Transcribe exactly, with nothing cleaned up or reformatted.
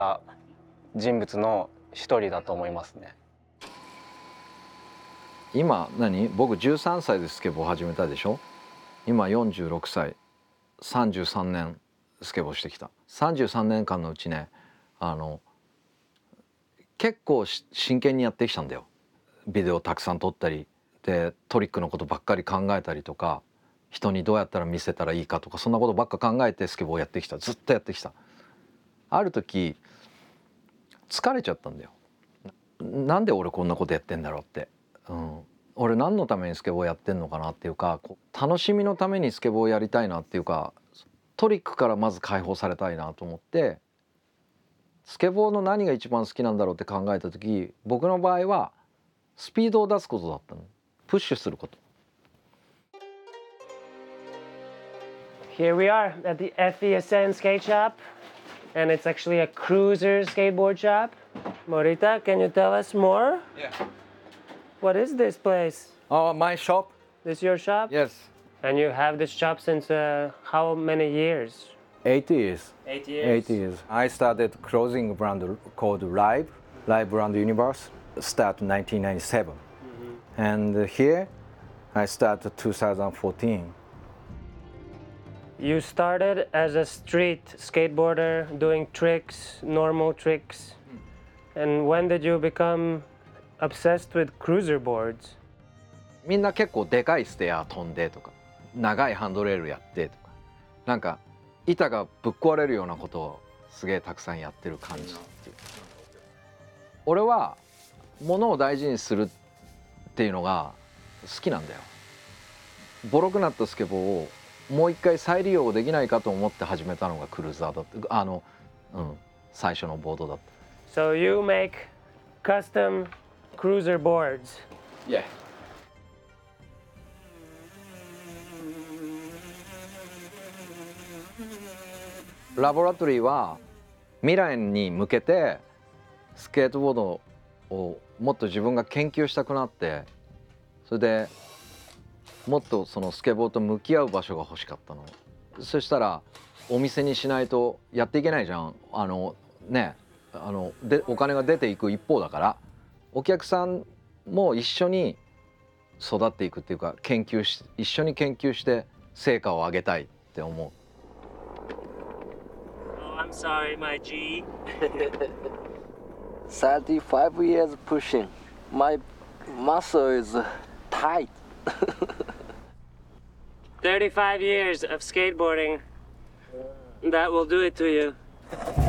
た人物の一人だと思いますね。 今何僕じゅうさんさいでスケボー始めたでしょ。今よんじゅうろくさい、さんじゅうさんねんスケボーしてきた。さんじゅうさんねんかんのうちね、あの結構真剣にやってきたんだよ。ビデオたくさん撮ったりで、トリックのことばっかり考えたりとか、人にどうやったら見せたらいいかとか、そんなことばっか考えてスケボーやってきた。ずっとやってきた。ある時疲れちゃったんだよ。なんで俺こんなことやってんだろうって、うん、俺何のためにスケボーやってんのかなっていうか、楽しみのためにスケボーやりたいなっていうか、トリックからまず解放されたいなと思って、スケボーの何が一番好きなんだろうって考えた時、僕の場合はスピードを出すことだったの。プッシュすること。 Here we are at the F E S N skate shop, and it's actually a cruiser skateboard shop. Morita, can you tell us more? Yeah. What is this place? Oh, my shop? This your shop? Yes. And you have this shop since uh, how many years? Eight years. Eight years. Eight years. I started clothing brand called Live, Live Brand Universe, start nineteen ninety-seven. Mm-hmm. And here I started two thousand fourteen. You started as a street skateboarder doing tricks, normal tricks. And when did you become obsessed with cruiser boards? みんな結構でかいステア飛んでとか、長いハンドレールやってとか、なんか板がぶっ壊れるようなことをすげえたくさんやってる感じっていう。俺は物を大事にするっていうのが好きなんだよ。ボロくなったスケボーをもう一回再利用できないかと思って始めたのがクルーザーだって、あの、うん、最初のボードだった。 So you make custom cruiser boards? Yeah. ラボラトリーは未来に向けてスケートボードをもっと自分が研究したくなって、それでもっとそのスケボーと向き合う場所が欲しかったの。そしたらお店にしないとやっていけないじゃん。あのね、あのでお金が出ていく一方だから、お客さんも一緒に育っていくっていうか、研究し一緒に研究して成果を上げたいって思う。 I'm sorry, my G. thirty-five years pushing. My muscle is tight. thirty-five years of skateboarding. That will do it to you.